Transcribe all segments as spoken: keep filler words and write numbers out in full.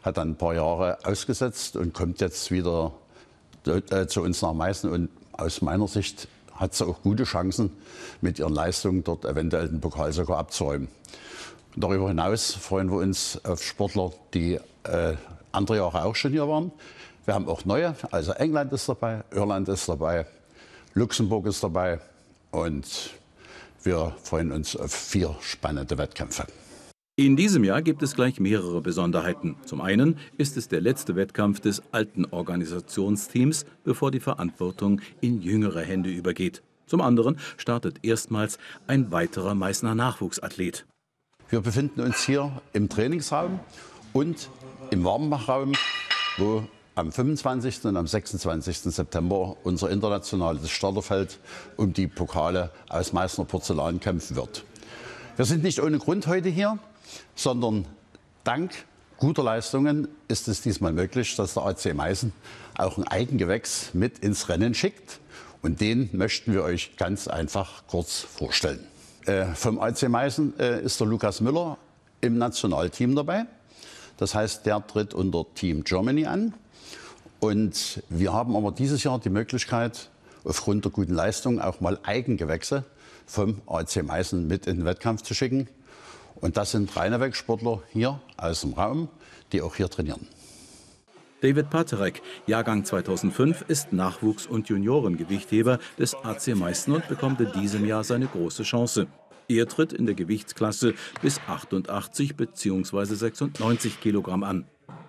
hat dann ein paar Jahre ausgesetzt und kommt jetzt wieder äh, zu uns nach Meißen. Und aus meiner Sicht hat sie auch gute Chancen, mit ihren Leistungen dort eventuell den Pokal sogar abzuräumen. Darüber hinaus freuen wir uns auf Sportler, die äh, andere Jahre auch schon hier waren. Wir haben auch neue, also England ist dabei, Irland ist dabei, Luxemburg ist dabei und wir freuen uns auf vier spannende Wettkämpfe. In diesem Jahr gibt es gleich mehrere Besonderheiten. Zum einen ist es der letzte Wettkampf des alten Organisationsteams, bevor die Verantwortung in jüngere Hände übergeht. Zum anderen startet erstmals ein weiterer Meißner Nachwuchsathlet. Wir befinden uns hier im Trainingsraum und im Warmachraum, wo am fünfundzwanzigsten und am sechsundzwanzigsten September unser internationales Starterfeld um die Pokale aus Meißner Porzellan kämpfen wird. Wir sind nicht ohne Grund heute hier, sondern dank guter Leistungen ist es diesmal möglich, dass der A C Meißen auch ein Eigengewächs mit ins Rennen schickt. Und den möchten wir euch ganz einfach kurz vorstellen. Äh, vom A C Meißen äh, ist der Lukas Müller im Nationalteam dabei. Das heißt, der tritt unter Team Germany an. Und wir haben aber dieses Jahr die Möglichkeit, aufgrund der guten Leistung auch mal Eigengewächse vom A C Meißen mit in den Wettkampf zu schicken. Und das sind reine Wegsportler hier aus dem Raum, die auch hier trainieren. David Paterek, Jahrgang zweitausendfünf, ist Nachwuchs- und Juniorengewichtheber des A C Meißen und bekommt in diesem Jahr seine große Chance. Er tritt in der Gewichtsklasse bis achtundachtzig bzw. sechsundneunzig Kilogramm an.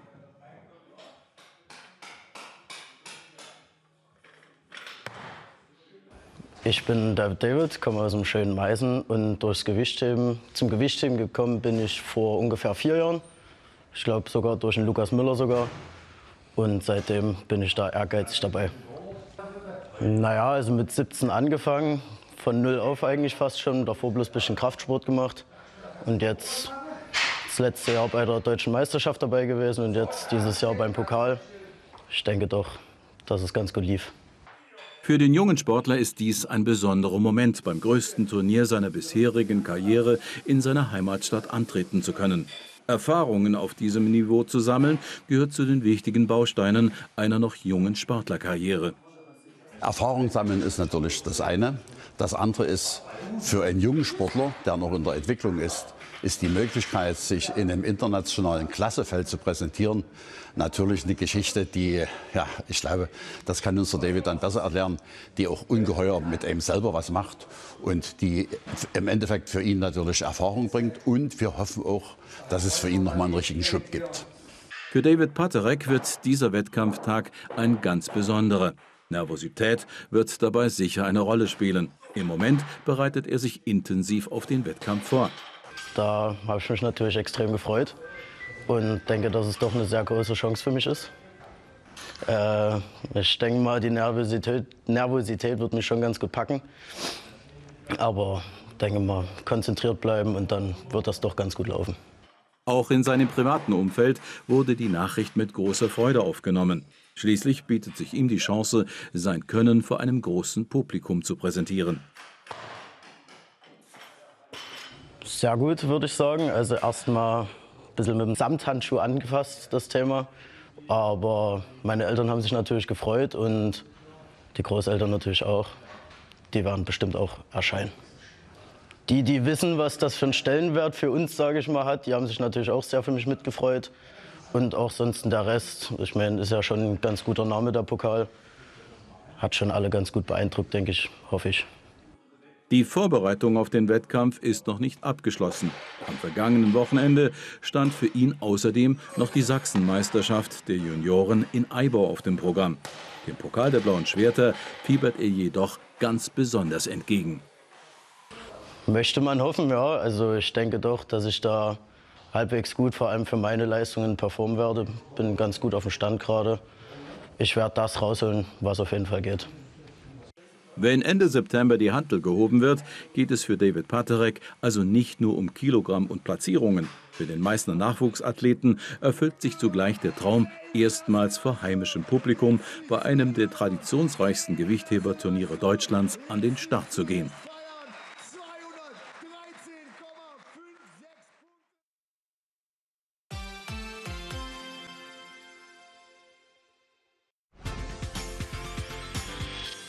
Ich bin David David, komme aus dem schönen Meißen und durchs Gewichtheben, zum Gewichtheben gekommen bin ich vor ungefähr vier Jahren. Ich glaube sogar durch den Lukas Müller sogar. Und seitdem bin ich da ehrgeizig dabei. Naja, also mit siebzehn angefangen, von null auf eigentlich fast schon. Davor bloß ein bisschen Kraftsport gemacht. Und jetzt das letzte Jahr bei der Deutschen Meisterschaft dabei gewesen und jetzt dieses Jahr beim Pokal. Ich denke doch, dass es ganz gut lief. Für den jungen Sportler ist dies ein besonderer Moment, beim größten Turnier seiner bisherigen Karriere in seiner Heimatstadt antreten zu können. Erfahrungen auf diesem Niveau zu sammeln, gehört zu den wichtigen Bausteinen einer noch jungen Sportlerkarriere. Erfahrung sammeln ist natürlich das eine. Das andere ist, für einen jungen Sportler, der noch in der Entwicklung ist, ist die Möglichkeit, sich in einem internationalen Klassefeld zu präsentieren, natürlich eine Geschichte, die, ja, ich glaube, das kann uns der David dann besser erklären, die auch ungeheuer mit ihm selber was macht und die im Endeffekt für ihn natürlich Erfahrung bringt. Und wir hoffen auch, dass es für ihn noch mal einen richtigen Schub gibt. Für David Paterek wird dieser Wettkampftag ein ganz besonderer. Nervosität wird dabei sicher eine Rolle spielen. Im Moment bereitet er sich intensiv auf den Wettkampf vor. Da habe ich mich natürlich extrem gefreut und denke, dass es doch eine sehr große Chance für mich ist. Äh, ich denke mal, die Nervosität, Nervosität wird mich schon ganz gut packen. Aber ich denke mal, konzentriert bleiben und dann wird das doch ganz gut laufen. Auch in seinem privaten Umfeld wurde die Nachricht mit großer Freude aufgenommen. Schließlich bietet sich ihm die Chance, sein Können vor einem großen Publikum zu präsentieren. Sehr gut, würde ich sagen. Also erstmal ein bisschen mit dem Samthandschuh angefasst, das Thema. Aber meine Eltern haben sich natürlich gefreut und die Großeltern natürlich auch. Die werden bestimmt auch erscheinen. Die, die wissen, was das für einen Stellenwert für uns, sage ich mal, hat, die haben sich natürlich auch sehr für mich mitgefreut. Und auch sonst der Rest, ich meine, ist ja schon ein ganz guter Name, der Pokal. Hat schon alle ganz gut beeindruckt, denke ich, hoffe ich. Die Vorbereitung auf den Wettkampf ist noch nicht abgeschlossen. Am vergangenen Wochenende stand für ihn außerdem noch die Sachsenmeisterschaft der Junioren in Aibau auf dem Programm. Dem Pokal der Blauen Schwerter fiebert er jedoch ganz besonders entgegen. Möchte man hoffen, ja. Also ich denke doch, dass ich da halbwegs gut, vor allem für meine Leistungen, performen werde. Bin ganz gut auf dem Stand gerade. Ich werde das rausholen, was auf jeden Fall geht. Wenn Ende September die Hantel gehoben wird, geht es für David Paterek also nicht nur um Kilogramm und Platzierungen. Für den Meißner Nachwuchsathleten erfüllt sich zugleich der Traum, erstmals vor heimischem Publikum bei einem der traditionsreichsten Gewichtheberturniere Deutschlands an den Start zu gehen.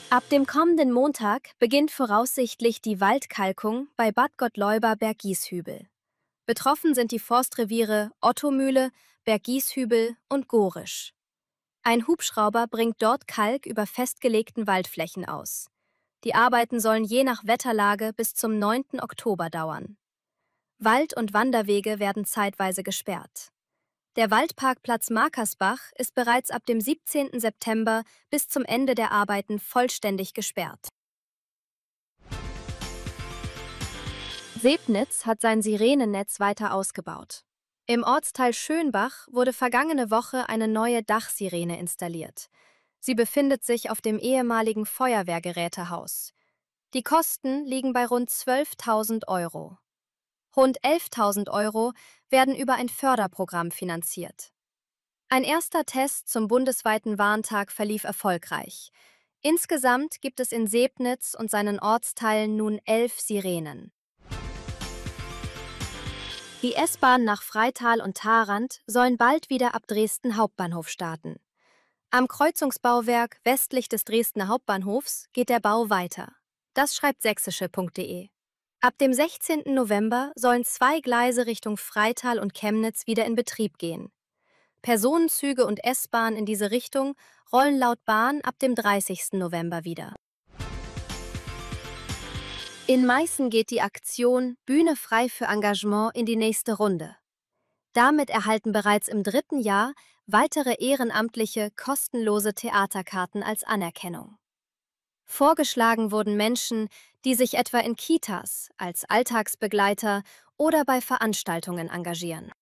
Ab dem kommenden Montag beginnt voraussichtlich die Waldkalkung bei Bad Gottleuba Berggieshübel. Betroffen sind die Forstreviere Ottomühle, Berggieshübel und Gorisch. Ein Hubschrauber bringt dort Kalk über festgelegten Waldflächen aus. Die Arbeiten sollen je nach Wetterlage bis zum neunten Oktober dauern. Wald- und Wanderwege werden zeitweise gesperrt. Der Waldparkplatz Markersbach ist bereits ab dem siebzehnten September bis zum Ende der Arbeiten vollständig gesperrt. Sebnitz hat sein Sirenennetz weiter ausgebaut. Im Ortsteil Schönbach wurde vergangene Woche eine neue Dachsirene installiert. Sie befindet sich auf dem ehemaligen Feuerwehrgerätehaus. Die Kosten liegen bei rund zwölftausend Euro. Rund elftausend Euro werden über ein Förderprogramm finanziert. Ein erster Test zum bundesweiten Warntag verlief erfolgreich. Insgesamt gibt es in Sebnitz und seinen Ortsteilen nun elf Sirenen. Die S-Bahn nach Freital und Tharandt sollen bald wieder ab Dresden Hauptbahnhof starten. Am Kreuzungsbauwerk westlich des Dresdner Hauptbahnhofs geht der Bau weiter. Das schreibt sächsische punkt de. Ab dem sechzehnten November sollen zwei Gleise Richtung Freital und Chemnitz wieder in Betrieb gehen. Personenzüge und S-Bahn in diese Richtung rollen laut Bahn ab dem dreißigsten November wieder. In Meißen geht die Aktion Bühne frei für Engagement in die nächste Runde. Damit erhalten bereits im dritten Jahr weitere ehrenamtliche, kostenlose Theaterkarten als Anerkennung. Vorgeschlagen wurden Menschen, die sich etwa in Kitas, als Alltagsbegleiter oder bei Veranstaltungen engagieren.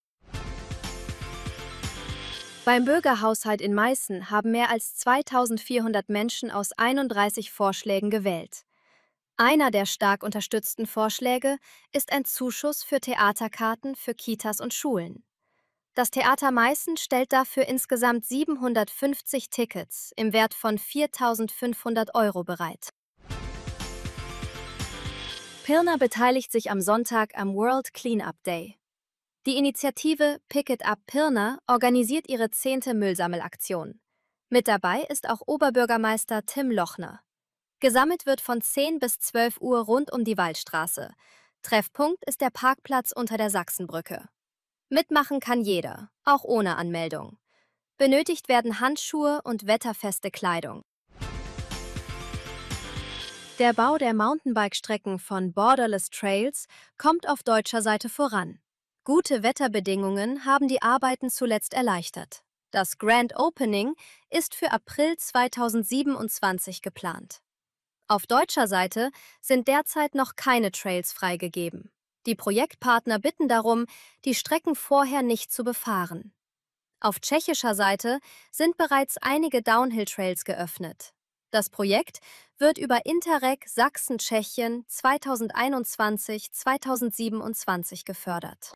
Beim Bürgerhaushalt in Meißen haben mehr als zweitausendvierhundert Menschen aus einunddreißig Vorschlägen gewählt. Einer der stark unterstützten Vorschläge ist ein Zuschuss für Theaterkarten für Kitas und Schulen. Das Theater Meißen stellt dafür insgesamt siebenhundertfünfzig Tickets im Wert von viertausendfünfhundert Euro bereit. Pirna beteiligt sich am Sonntag am World Cleanup Day. Die Initiative Pick It Up Pirna organisiert ihre zehnte Müllsammelaktion. Mit dabei ist auch Oberbürgermeister Tim Lochner. Gesammelt wird von zehn bis zwölf Uhr rund um die Waldstraße. Treffpunkt ist der Parkplatz unter der Sachsenbrücke. Mitmachen kann jeder, auch ohne Anmeldung. Benötigt werden Handschuhe und wetterfeste Kleidung. Der Bau der Mountainbike-Strecken von Borderless Trails kommt auf deutscher Seite voran. Gute Wetterbedingungen haben die Arbeiten zuletzt erleichtert. Das Grand Opening ist für April zweitausendsiebenundzwanzig geplant. Auf deutscher Seite sind derzeit noch keine Trails freigegeben. Die Projektpartner bitten darum, die Strecken vorher nicht zu befahren. Auf tschechischer Seite sind bereits einige Downhill-Trails geöffnet. Das Projekt wird über Interreg Sachsen-Tschechien zweitausendeinundzwanzig bis zweitausendsiebenundzwanzig gefördert.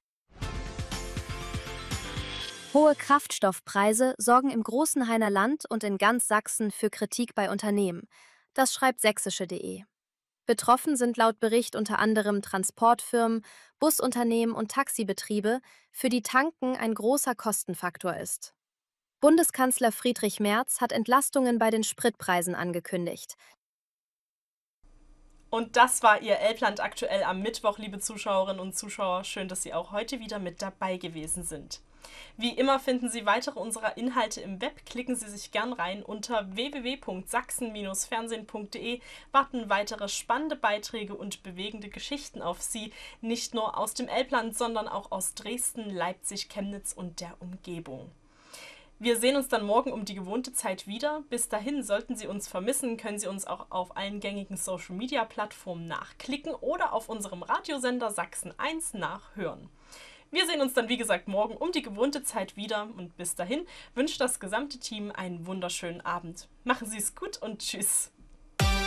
Hohe Kraftstoffpreise sorgen im Großenhainer Land und in ganz Sachsen für Kritik bei Unternehmen. Das schreibt sächsische punkt de. Betroffen sind laut Bericht unter anderem Transportfirmen, Busunternehmen und Taxibetriebe, für die Tanken ein großer Kostenfaktor ist. Bundeskanzler Friedrich Merz hat Entlastungen bei den Spritpreisen angekündigt. Und das war Ihr Elbland aktuell am Mittwoch, liebe Zuschauerinnen und Zuschauer. Schön, dass Sie auch heute wieder mit dabei gewesen sind. Wie immer finden Sie weitere unserer Inhalte im Web. Klicken Sie sich gern rein unter w w w punkt sachsen Bindestrich fernsehen punkt de. Warten weitere spannende Beiträge und bewegende Geschichten auf Sie, nicht nur aus dem Elbland, sondern auch aus Dresden, Leipzig, Chemnitz und der Umgebung. Wir sehen uns dann morgen um die gewohnte Zeit wieder. Bis dahin, sollten Sie uns vermissen, können Sie uns auch auf allen gängigen Social-Media-Plattformen nachklicken oder auf unserem Radiosender Sachsen eins nachhören. Wir sehen uns dann, wie gesagt, morgen um die gewohnte Zeit wieder und bis dahin wünscht das gesamte Team einen wunderschönen Abend. Machen Sie es gut und tschüss!